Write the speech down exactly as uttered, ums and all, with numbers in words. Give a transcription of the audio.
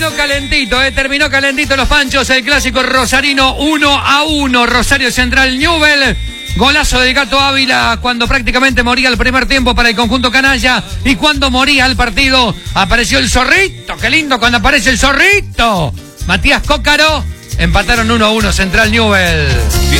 Calentito, eh, terminó calentito los panchos, el clásico rosarino uno a uno, Rosario Central Newell, golazo del Gato Ávila cuando prácticamente moría el primer tiempo para el conjunto canalla, y cuando moría el partido apareció el zorrito, qué lindo cuando aparece el zorrito, Matías Cócaro, empataron uno a uno Central Newell.